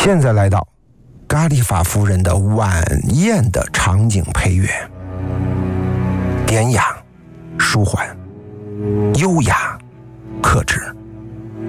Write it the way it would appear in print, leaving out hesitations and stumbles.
现在来到咖喱法夫人的晚宴的场景配乐，典雅、舒缓、优雅、克制。